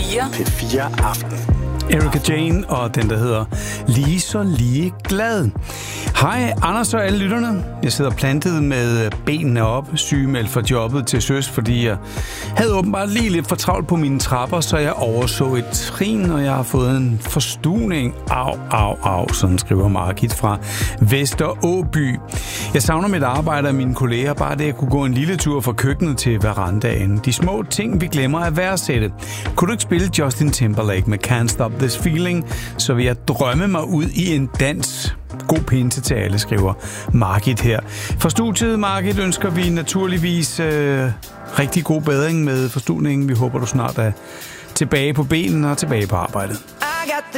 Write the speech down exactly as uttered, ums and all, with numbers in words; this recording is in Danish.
fire. P fire Aften. Erika Jane og den, der hedder Lige så lige glad. Hej, Anders og alle lytterne. Jeg sidder plantet med benene op, sygemeldt for jobbet til søs, fordi jeg havde åbenbart lige lidt for travlt på mine trapper, så jeg overså et trin, og jeg har fået en forstuning. Au, au, au, sådan skriver Margit fra Vesteråby. Jeg savner mit arbejde og mine kolleger, bare det at kunne gå en lille tur fra køkkenet til verandaen. De små ting, vi glemmer at værdsætte. Kunne du ikke spille Justin Timberlake med Can't Stop This Feeling, så vil jeg drømme mig ud i en dans. God pinse til alle, skriver Margit her. For studiet, Margit, ønsker vi naturligvis øh, rigtig god bedring med forstuningen. Vi håber, du snart er tilbage på benene og tilbage på arbejdet.